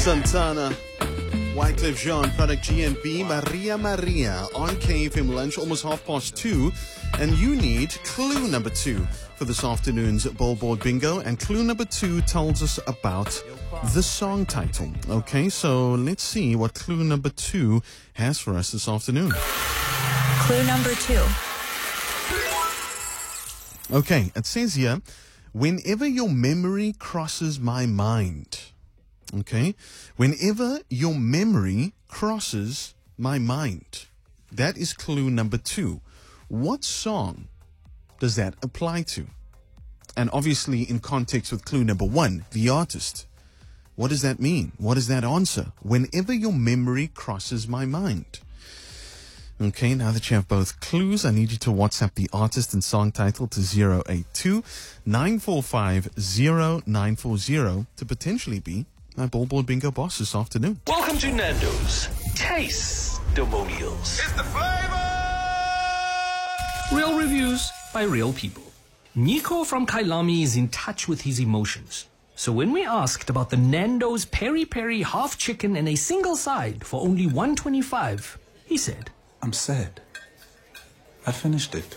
Santana, Wyclef Jean, Product GNB, Maria Maria on KFM Lunch, almost 2:30. And you need clue number 2 for this afternoon's Billboard Bingo. And clue number 2 tells us about the song title. Okay, so let's see what clue number 2 has for us this afternoon. Clue number 2. Okay, it says here, whenever your memory crosses my mind. Okay, whenever your memory crosses my mind. That is clue number 2. What song does that apply to? And obviously in context with clue number 1, the artist. What does that mean? What is that answer? Whenever your memory crosses my mind. Okay, now that you have both clues, I need you to WhatsApp the artist and song title to 082-945-0940 to potentially be my Billboard Bingo boss this afternoon. Welcome to Nando's Taste Demonials. It's the flavor! Real reviews by real people. Nico from Kailami is in touch with his emotions. So when we asked about the Nando's Peri Peri half chicken and a single side for only $125, he said, I'm sad. I finished it.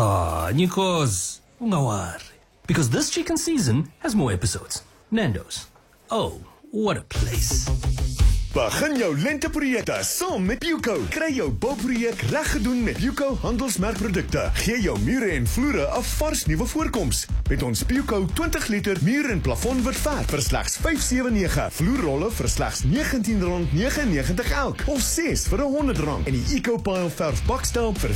Nikos, ungawari. Because this chicken season has more episodes. Nando's. Oh, what a place. Begin jou lenteprojekte saam met Buco. Kry jou bouprojek reg gedoen met Buco handelsmerkprodukte. Gee jou mure en vloere 'n vars nuwe voorkoms. Met ons Buco 20 liter muur en plafon wit verf vir slegs R579. Vloerrolle vir slegs R19.99 elk of 6 vir R100 en die EcoPile verf bakstel vir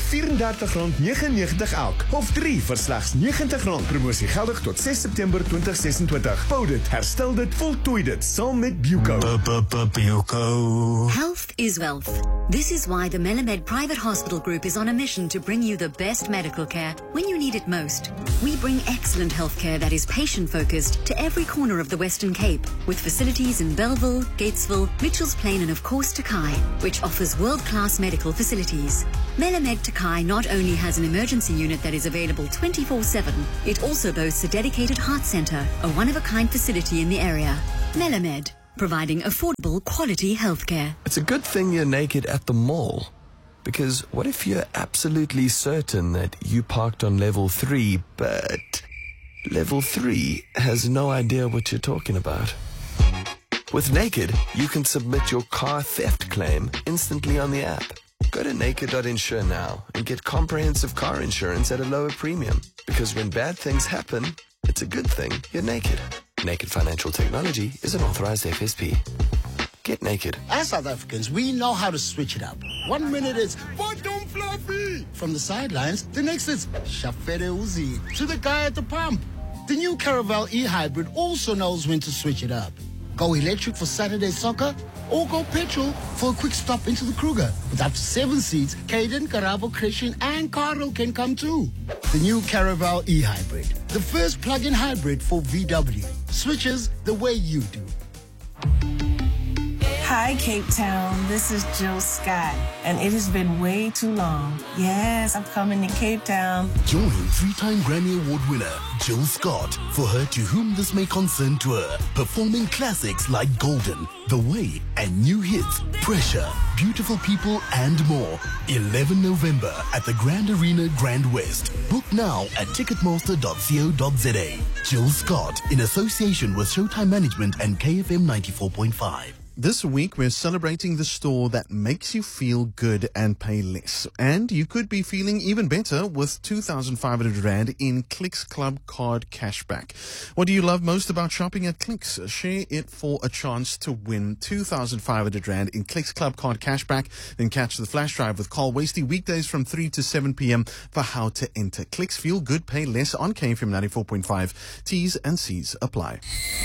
R34.99 elk of 3 vir slegs R90. Promosie geldig tot 6 September 2026. Bou dit, herstel dit, voltooi dit saam met Buco. Buco. Health is wealth. This is why the Melamed Private Hospital Group is on a mission to bring you the best medical care when you need it most. We bring excellent healthcare that is patient-focused to every corner of the Western Cape, with facilities in Bellville, Gatesville, Mitchells Plain and of course Takai, which offers world-class medical facilities. Melamed Takai not only has an emergency unit that is available 24/7, it also boasts a dedicated heart centre, a one-of-a-kind facility in the area. Melamed, providing affordable, quality healthcare. It's a good thing you're naked at the mall. Because what if you're absolutely certain that you parked on level 3, but level 3 has no idea what you're talking about? With Naked, you can submit your car theft claim instantly on the app. Go to naked.insure now and get comprehensive car insurance at a lower premium. Because when bad things happen, it's a good thing you're naked. Naked Financial Technology is an authorized FSP. Get naked. As South Africans, we know how to switch it up. 1 minute it's bottom fluffy from the sidelines. The next is Shafere Uzi to the guy at the pump. The new Caravel e-hybrid also knows when to switch it up. Go electric for Saturday soccer or go petrol for a quick stop into the Kruger. With up to 7 seats, Caden, Karabo, Christian and Carlo can come too. The new Caravel e-hybrid. The first plug-in hybrid for VW. Switches the way you do. Hi, Cape Town. This is Jill Scott, and it has been way too long. Yes, I'm coming to Cape Town. Join 3-time Grammy Award winner Jill Scott for her To Whom This May Concern tour, performing classics like Golden, The Way, and new hits Pressure, Beautiful People, and more. 11 November at the Grand Arena Grand West. Book now at ticketmaster.co.za. Jill Scott, in association with Showtime Management and KFM 94.5. This week, we're celebrating the store that makes you feel good and pay less. And you could be feeling even better with 2,500 Rand in Clicks Club Card Cashback. What do you love most about shopping at Clicks? Share it for a chance to win 2,500 Rand in Clicks Club Card Cashback. Then catch the flash drive with Carl Wasty weekdays from 3 to 7 p.m. for how to enter. Clicks, feel good, pay less on KFM 94.5. T's and C's apply.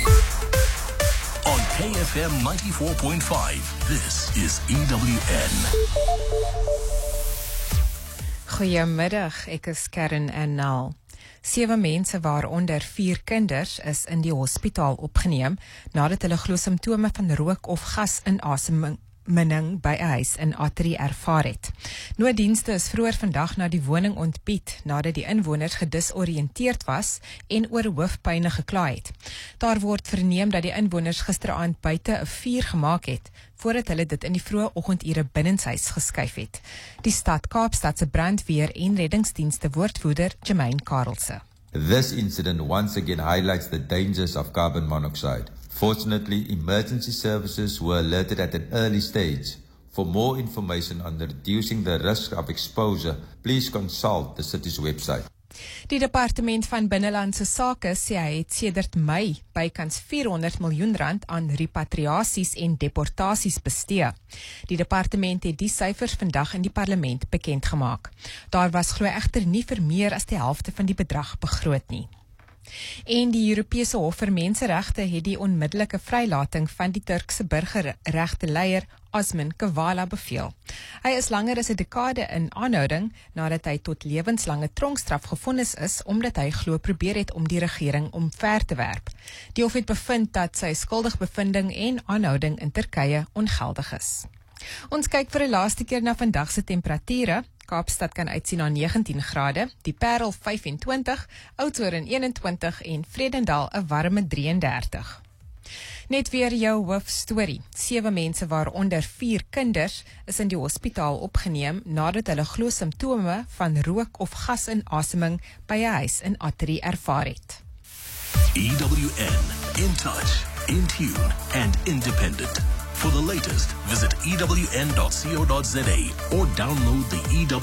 On KFM 94.5, this is EWN. Goeiemiddag, ek is Karen Annal. 7 mense waaronder 4 kinders is in die hospitaal opgeneem nadat hulle glo simptome van rook of gasinasemming minning by 'n huis in Atterie ervaar het. Nooddienste is vroeër vandag na die woning ontbied nadat die inwoners gedisoriënteerd was en oor hoofpyne gekla het. Daar word verneem dat die inwoners gisteraand buite 'n vuur gemaak het voordat hulle dit in die vroeë oggendure binnenshuis geskuif het. Die stad Kaapstad se brandweer en reddingsdienste woordvoerder Jermaine Karelse. This incident once again highlights the dangers of carbon monoxide. Fortunately, emergency services were alerted at an early stage. For more information on reducing the risk of exposure, please consult the city's website. Die departement van Binnelandse Sake sê hy het sedert Mei bykans R400 miljoen aan repatriasies en deportasies bestee. Die departement het die syfers vandag in die parlement bekend gemaak. Daar was glo egter nie vir meer as die helfte van die bedrag begroot nie. En die Europese Hof vir Menseregte het die onmiddellike vrylating van die Turkse burgerregte leier Osman Kavala beveel. Hy is langer as 'n dekade in aanhouding nadat hy tot lewenslange tronkstraf gevonnis is omdat hy glo probeer het om die regering omver te werp. Die hof het bevind dat sy skuldigbevinding en aanhouding in Turkye ongeldig is. Ons kyk vir 'n laaste keer na vandag se temperature. Kaapstad kan uitsien na 19 grade, die Parel 25, Oudtshoorn 21 en Vredendal 'n warme 33. Net weer jou hoofstorie. 7 mense waaronder 4 kinders is in die hospitaal opgeneem nadat hulle glo simptome van rook of gasinasemming by 'n huis in Atterie ervaar het. EWN, in touch, in tune and independent. For the latest, visit ewn.co.za or download the EWN